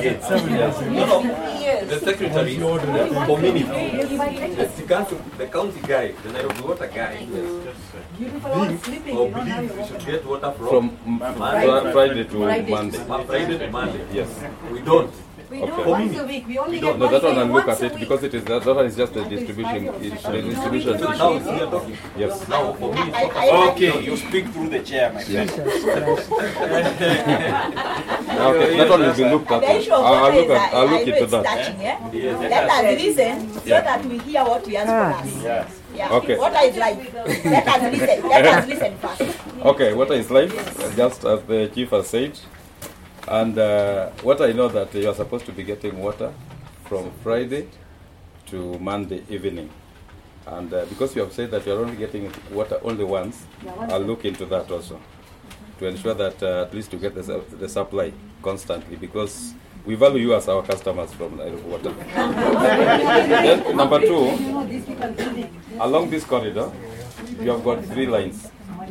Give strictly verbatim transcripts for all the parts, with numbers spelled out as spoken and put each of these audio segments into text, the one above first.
Yes. No, no. The secretary, the community, the council, the county guy, the Nairobi water guy, think or believe we should get water from, from Monday, Friday to Friday. Monday. Friday to Monday. Yes. We don't. We Okay. do once a week. We only No, get No, that one I'll look once at a it week. because it is that, that one is just the distribution. It's the distribution No, we Now issue. we are talking. Yes. Now for me, it's I- not- I- Okay, you speak through the chair, my friend. Okay, that one will be looked at. The issue of I'll, I'll water look is, at. I- I'll I look know into it's that. touching, yeah? Yes. Let us listen so Yeah. that we hear what you ask for us. Yes. Yeah. Okay. Water is life. Let us listen. Let us listen first. Okay, water is life, just as the chief has said. And uh, what I know that you are supposed to be getting water from Friday to Monday evening. And uh, because you have said that you are only getting water only once, I'll look into that also to ensure that uh, at least you get the, su- the supply constantly, because we value you as our customers from Nairobi Water. Then number two, along this corridor, you have got three lines.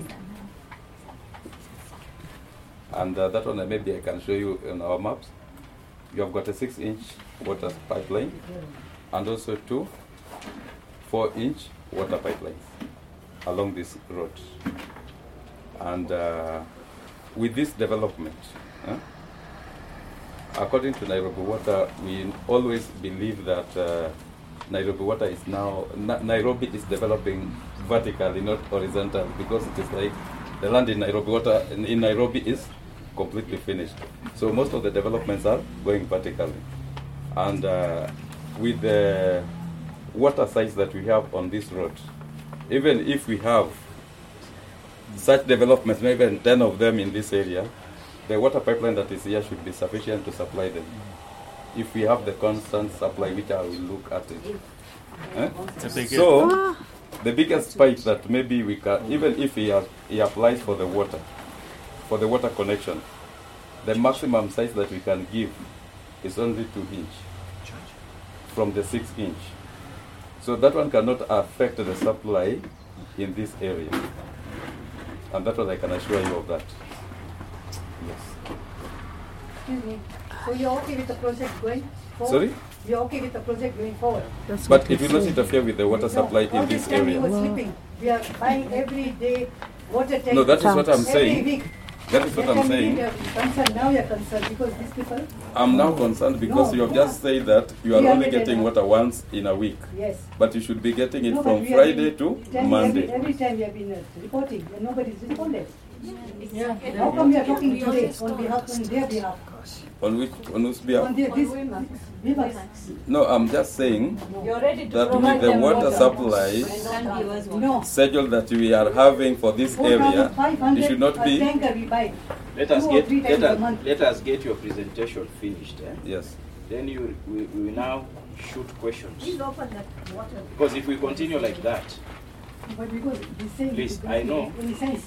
And uh, that one uh, maybe I can show you in our maps. You have got a six inch water pipeline and also two four inch water pipelines along this road. And uh, with this development, uh, according to Nairobi Water, we always believe that uh, Nairobi Water is now, Na- Nairobi is developing vertically, not horizontally, because it is like the land in Nairobi Water, in, in Nairobi is completely finished. So most of the developments are going vertically. And uh, with the water sites that we have on this road, even if we have such developments, maybe ten of them in this area, the water pipeline that is here should be sufficient to supply them. If we have the constant supply, which I will look at it. Eh? So, the biggest pipe that maybe we can, even if he, has, he applies for the water, for the water connection, the maximum size that we can give is only two inch from the six inch. So that one cannot affect the supply in this area. And that one I can assure you of that. Yes. Excuse me. So you're okay with the project going forward? Sorry? You're okay with the project going forward? But it will not interfere with the water supply in All this time we area. were sleeping. We are buying every day water tank. No, that is what I'm every saying. week. That is what That I'm time we saying. were concerned. Now you're concerned because these people. I'm now concerned because No, you have no. just said that you are We only are getting getting- water once in a week. Yes. But you should be getting it No, but from we have Friday been to telling Monday. Every, every time we have been uh, reporting and nobody's responded. Yeah. How come we are talking today on behalf, on their behalf? On which, on whose behalf? On their, this, rivers. No, I'm just saying You're ready to that provide with the them water water. supply No. schedule that we are having for this area, it should not a be. tanker we buy. Let us Two or get three let times a us, month. let us get your presentation finished. Eh? Yes. Then you we, we will now shoot questions. Please open that water. Because if we continue like that, But because they say Please, it I doesn't know. make any sense.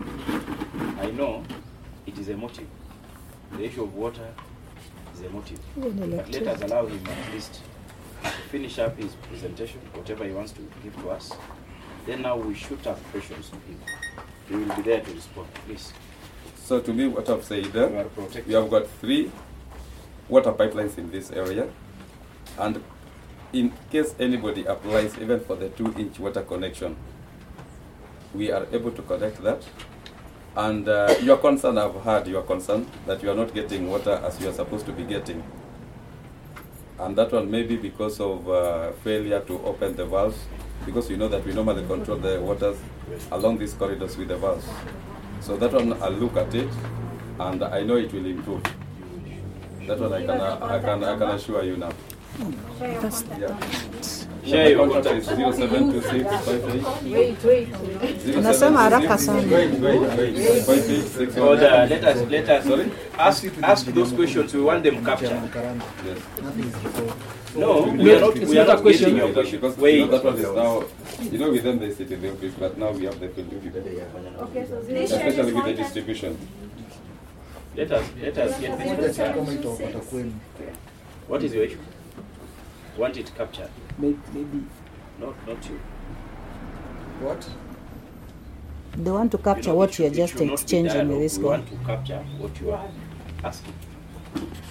I know it is a motive. The issue of water is a motive. But let us allow him at least to finish up his presentation, whatever he wants to give to us. Then now we shoot up questions to him. He will be there to respond. Please. So to me, what I've said, You are uh, protected. we have got three water pipelines in this area, and in case anybody applies even for the two-inch water connection, we are able to connect that. And uh, your concern, I've heard your concern that you are not getting water as you are supposed to be getting. And that one may be because of uh, failure to open the valves, because you know that we normally control the waters along these corridors with the valves. So that one, I'll look at it, and I know it will improve. That one I can, uh, I can, I can assure you now. Yeah. Share your My contact is contact. zero seven two six five eight. Wait, wait. Unasema haraka sana. Wait, wait, wait. five eight six one. Order. Let us let us Sorry? ask ask those questions. We want them captured. Yes. No, we are not. We are not getting your Because question. you know, Wait. that one is now, you know, with them they sit in the office, but now we have the field people. Okay, so this Especially with the distribution. Let us let us get this question. What is your issue? Want it captured? Maybe, maybe Not not you. what? They want to You capture know, what it you're should- it just should not be exchanging with dialogue. this We guy. want to capture what you are asking.